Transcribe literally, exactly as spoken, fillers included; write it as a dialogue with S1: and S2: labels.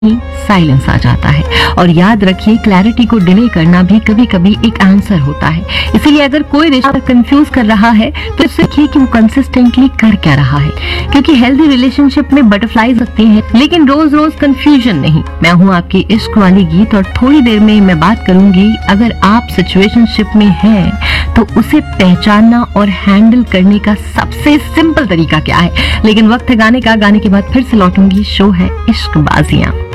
S1: Silence आ जाता है। और याद रखिए, क्लैरिटी को डिले करना भी कभी कभी एक आंसर होता है। इसीलिए अगर कोई रिश्ता कंफ्यूज कर रहा है तो सीखिए कि वो कंसिस्टेंटली कर क्या रहा है, क्योंकि हेल्दी रिलेशनशिप में बटरफ्लाई सकते हैं लेकिन रोज रोज कंफ्यूजन नहीं। मैं हूँ आपकी इश्क वाली गीत और थोड़ी देर में मैं बात करूंगी अगर आप सिचुएशनशिप में हैं तो उसे पहचानना और हैंडल करने का सबसे सिंपल तरीका क्या है। लेकिन वक्त है गाने का, गाने के बाद फिर से लौटूंगी। शो है इश्क बाजियां।